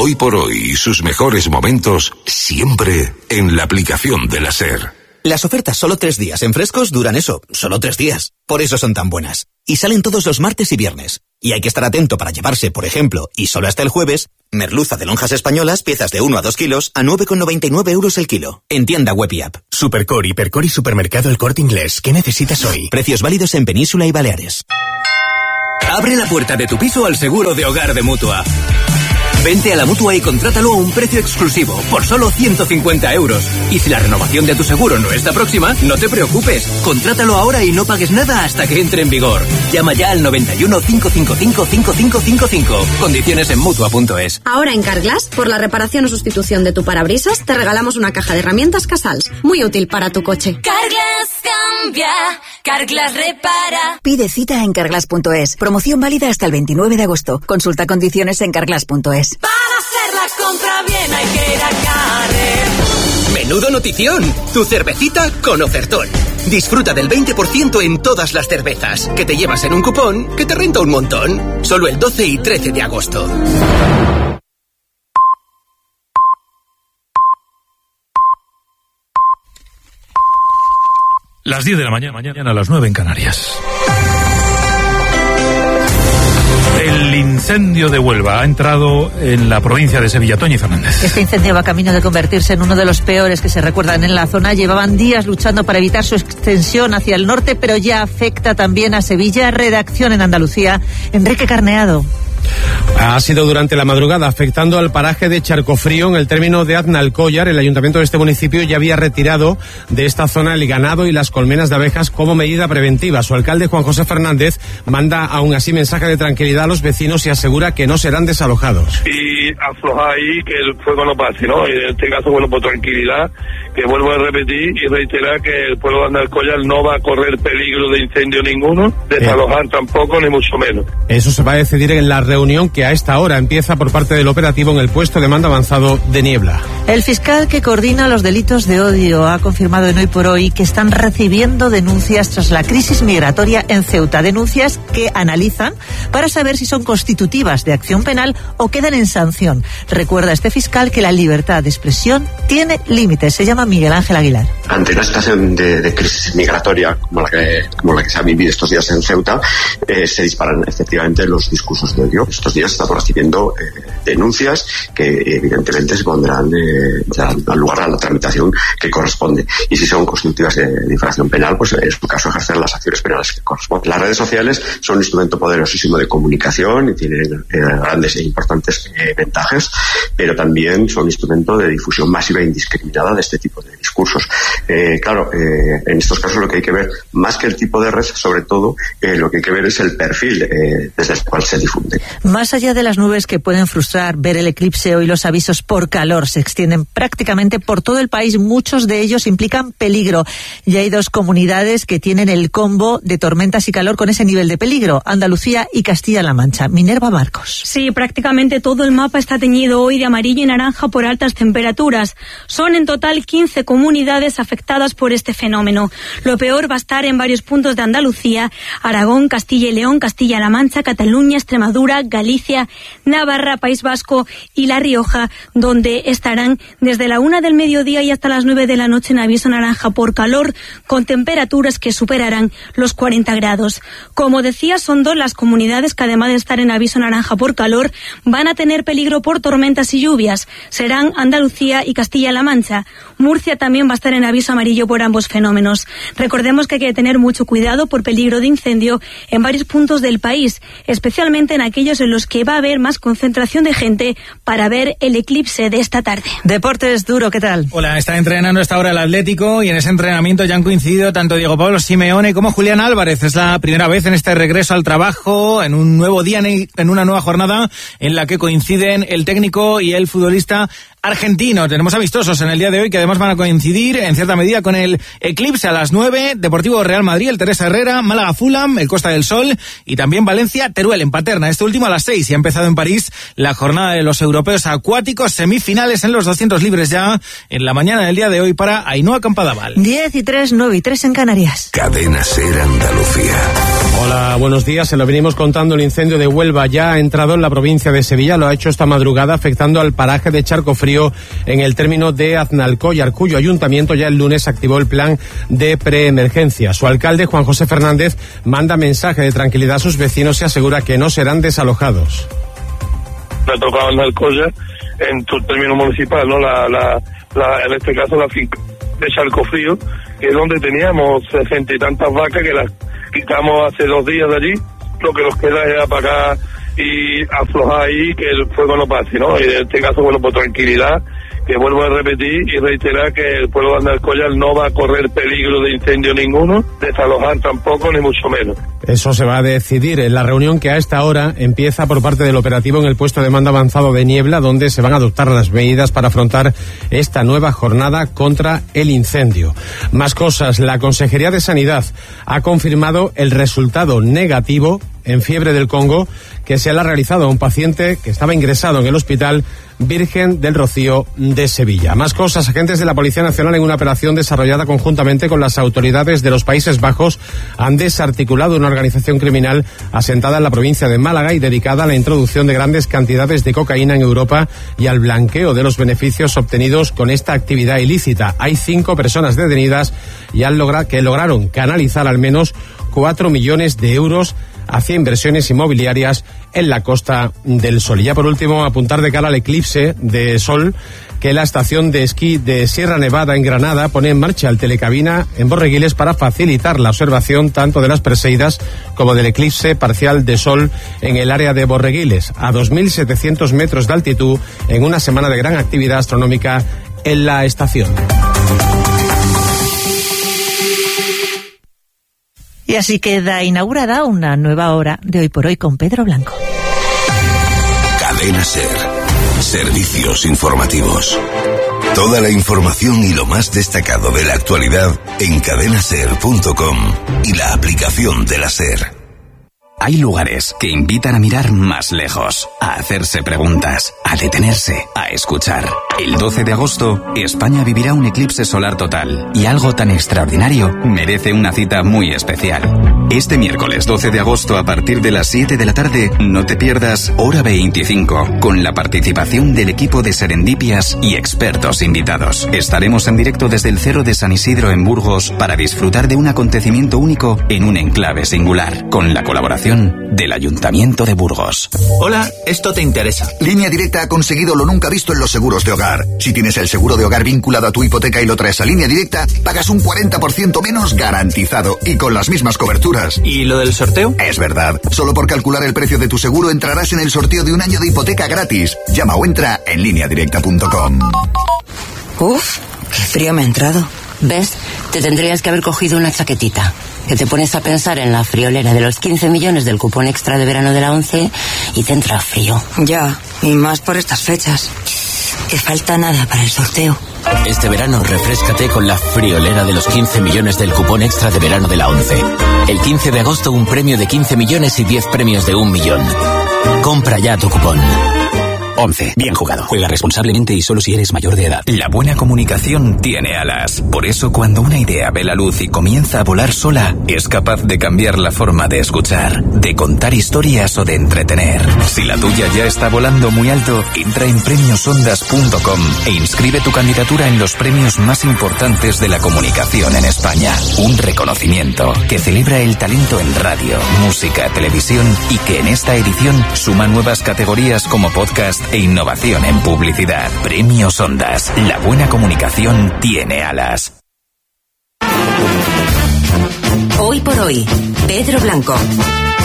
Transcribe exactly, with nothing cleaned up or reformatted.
Hoy por hoy y sus mejores momentos siempre en la aplicación de la SER. Las ofertas solo tres días en Frescos duran eso, solo tres días. Por eso son tan buenas. Y salen todos los martes y viernes. Y hay que estar atento para llevarse, por ejemplo, y solo hasta el jueves, merluza de lonjas españolas, piezas de uno a dos kilos, a nueve con noventa y nueve euros el kilo. En tienda web y app. Supercore, Hipercore y Supermercado El Corte Inglés. ¿Qué necesitas hoy? Precios válidos en Península y Baleares. Abre la puerta de tu piso al seguro de hogar de Mutua. Vente a la Mutua y contrátalo a un precio exclusivo, por solo ciento cincuenta euros. Y si la renovación de tu seguro no está próxima, no te preocupes. Contrátalo ahora y no pagues nada hasta que entre en vigor. Llama ya al noventa y uno, cinco cinco cinco, cinco cinco cinco cinco. Condiciones en Mutua punto es. Ahora en Carglass, por la reparación o sustitución de tu parabrisas, te regalamos una caja de herramientas Casals. Muy útil para tu coche. Carglass cambia, Carglass repara. Pide cita en carglass punto es. Promoción válida hasta el veintinueve de agosto. Consulta condiciones en carglass punto es. Para hacer la compra bien hay que ir a Carrer. ¡Menudo notición! Tu cervecita con ofertón. Disfruta del veinte por ciento en todas las cervezas, que te llevas en un cupón que te renta un montón. Solo el doce y trece de agosto. Las diez de la mañana, mañana a las nueve en Canarias. El incendio de Huelva ha entrado en la provincia de Sevilla. Toñi Fernández. Este incendio va camino de convertirse en uno de los peores que se recuerdan en la zona. Llevaban días luchando para evitar su extensión hacia el norte, pero ya afecta también a Sevilla. Redacción en Andalucía, Enrique Carneado. Ha sido durante la madrugada, afectando al paraje de Charcofrío, en el término de Aznalcóllar. El ayuntamiento de este municipio ya había retirado de esta zona el ganado y las colmenas de abejas como medida preventiva. Su alcalde, Juan José Fernández, manda aún así mensaje de tranquilidad a los vecinos y asegura que no serán desalojados. Y aflojar ahí, que el fuego no pase, ¿no? Y en este caso, bueno, por tranquilidad, que vuelvo a repetir y reiterar que el pueblo de Aznalcóllar no va a correr peligro de incendio ninguno, desalojar eh. tampoco, ni mucho menos. Eso se va a decidir en la reunión que a esta hora empieza por parte del operativo en el puesto de mando avanzado de Niebla. El fiscal que coordina los delitos de odio ha confirmado en Hoy por Hoy que están recibiendo denuncias tras la crisis migratoria en Ceuta. Denuncias que analizan para saber si son constitutivas de acción penal o quedan en sanción. Recuerda este fiscal que la libertad de expresión tiene límites. Se llama Miguel Ángel Aguilar. Ante una situación de, de crisis migratoria como la que, como la que se ha vivido estos días en Ceuta, eh, se disparan efectivamente los discursos de odio. Estos días estamos recibiendo eh, denuncias que evidentemente se pondrán eh, al lugar a la tramitación que corresponde. Y si son constitutivas de, de infracción penal, pues en su caso ejercer las acciones penales que corresponden. Las redes sociales son un instrumento poderosísimo de comunicación y tienen eh, grandes e importantes eh, ventajas, pero también son un instrumento de difusión masiva e indiscriminada de este tipo de discursos. Eh, claro, eh, en estos casos lo que hay que ver, más que el tipo de red, sobre todo, eh, lo que hay que ver es el perfil eh, desde el cual se difunde. Más allá de las nubes que pueden frustrar ver el eclipse, hoy los avisos por calor se extienden prácticamente por todo el país. Muchos de ellos implican peligro. Y hay dos comunidades que tienen el combo de tormentas y calor con ese nivel de peligro: Andalucía y Castilla-La Mancha. Minerva Marcos. Sí, prácticamente todo el mapa está teñido hoy de amarillo y naranja por altas temperaturas. Son en total quince comunidades afectadas por este fenómeno. Lo peor va a estar en varios puntos de Andalucía: Aragón, Castilla y León, Castilla-La Mancha, Cataluña, Extremadura, Galicia, Navarra, País Vasco y La Rioja, donde estarán desde la una del mediodía y hasta las nueve de la noche en aviso naranja por calor, con temperaturas que superarán los cuarenta grados. Como decía, son dos las comunidades que, además de estar en aviso naranja por calor, van a tener peligro por tormentas y lluvias. Serán Andalucía y Castilla-La Mancha. Murcia también va a estar en aviso amarillo por ambos fenómenos. Recordemos que hay que tener mucho cuidado por peligro de incendio en varios puntos del país, especialmente en aquellos en los que va a haber más concentración de gente para ver el eclipse de esta tarde. Deportes Duro, ¿qué tal? Hola, está entrenando hasta ahora el Atlético y en ese entrenamiento ya han coincidido tanto Diego Pablo Simeone como Julián Álvarez. Es la primera vez en este regreso al trabajo, en un nuevo día, en una nueva jornada en la que coinciden el técnico y el futbolista argentino. Tenemos amistosos en el día de hoy que además van a coincidir en cierta medida con el eclipse a las nueve, Deportivo Real Madrid, el Teresa Herrera, Málaga Fulham, el Costa del Sol y también Valencia Teruel en Paterna. Este último a las seis y ha empezado en París la jornada de los europeos acuáticos, semifinales en los doscientos libres ya en la mañana del día de hoy para Ainhoa Campadaval. diez y tres, nueve y tres en Canarias. Cadena SER Andalucía. Hola, buenos días. Se lo venimos contando. El incendio de Huelva ya ha entrado en la provincia de Sevilla. Lo ha hecho esta madrugada afectando al paraje de Charcofrío en el término de Aznalcóllar, cuyo ayuntamiento ya el lunes activó el plan de preemergencia. Su alcalde, Juan José Fernández, manda mensaje de tranquilidad a sus vecinos y asegura que no serán desalojados. Me ha tocado Aznalcóllar en tu término municipal, ¿no? La, la, la, en este caso la finca de Charcofrío, que es donde teníamos sesenta y tantas vacas que las quitamos hace dos días de allí. Lo que nos queda es apagar y aflojar ahí, que el fuego no pase, ¿no? Y en este caso, bueno, por tranquilidad, que vuelvo a repetir y reiterar que el pueblo de Aznalcóllar no va a correr peligro de incendio ninguno, desalojar tampoco, ni mucho menos. Eso se va a decidir en la reunión que a esta hora empieza por parte del operativo en el puesto de mando avanzado de Niebla, donde se van a adoptar las medidas para afrontar esta nueva jornada contra el incendio. Más cosas, la Consejería de Sanidad ha confirmado el resultado negativo en fiebre del Congo que se le ha realizado a un paciente que estaba ingresado en el Hospital Virgen del Rocío de Sevilla. Más cosas, agentes de la Policía Nacional en una operación desarrollada conjuntamente con las autoridades de los Países Bajos han desarticulado una organización criminal asentada en la provincia de Málaga y dedicada a la introducción de grandes cantidades de cocaína en Europa y al blanqueo de los beneficios obtenidos con esta actividad ilícita. Hay cinco personas detenidas y han logrado, que lograron canalizar al menos cuatro millones de euros hacia inversiones inmobiliarias en la Costa del Sol. Y ya por último, apuntar de cara al eclipse de sol que la estación de esquí de Sierra Nevada en Granada pone en marcha el telecabina en Borreguiles para facilitar la observación tanto de las Perseidas como del eclipse parcial de sol en el área de Borreguiles, a dos mil setecientos metros de altitud, en una semana de gran actividad astronómica en la estación. Y así queda inaugurada una nueva hora de Hoy por Hoy con Pedro Blanco. Cadena SER. Servicios informativos. Toda la información y lo más destacado de la actualidad en cadena ser punto com y la aplicación de la SER. Hay lugares que invitan a mirar más lejos, a hacerse preguntas, a detenerse, a escuchar. El doce de agosto, España vivirá un eclipse solar total y algo tan extraordinario merece una cita muy especial. Este miércoles doce de agosto a partir de las siete de la tarde, no te pierdas Hora veinticinco, con la participación del equipo de Serendipias y expertos invitados. Estaremos en directo desde el Cerro de San Isidro en Burgos para disfrutar de un acontecimiento único en un enclave singular, con la colaboración del Ayuntamiento de Burgos. Hola, esto te interesa. Línea Directa ha conseguido lo nunca visto en los seguros de hogar. Si tienes el seguro de hogar vinculado a tu hipoteca y lo traes a Línea Directa, pagas un cuarenta por ciento menos garantizado y con las mismas coberturas. ¿Y lo del sorteo? Es verdad. Solo por calcular el precio de tu seguro entrarás en el sorteo de un año de hipoteca gratis. Llama o entra en línea directa punto com. Uf, qué frío me ha entrado. ¿Ves? Te tendrías que haber cogido una chaquetita. Que te pones a pensar en la friolera de los quince millones del cupón extra de verano de la ONCE y te entra frío. Ya, y más por estas fechas. Que falta nada para el sorteo. Este verano refréscate con la friolera de los quince millones del cupón extra de verano de la ONCE. El quince de agosto un premio de quince millones y diez premios de un millón. Compra ya tu cupón. once. Bien jugado. Juega responsablemente y solo si eres mayor de edad. La buena comunicación tiene alas. Por eso, cuando una idea ve la luz y comienza a volar sola, es capaz de cambiar la forma de escuchar, de contar historias o de entretener. Si la tuya ya está volando muy alto, entra en premios ondas punto com e inscribe tu candidatura en los premios más importantes de la comunicación en España. Un reconocimiento que celebra el talento en radio, música, televisión y que en esta edición suma nuevas categorías como podcast e innovación en publicidad. Premios Ondas. La buena comunicación tiene alas. Hoy por Hoy, Pedro Blanco.